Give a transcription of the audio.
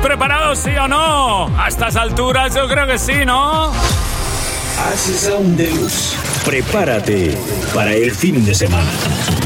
preparados, sí o no? A estas alturas yo creo que sí, ¿no? Access Sound Deluxe. Prepárate para el fin de semana.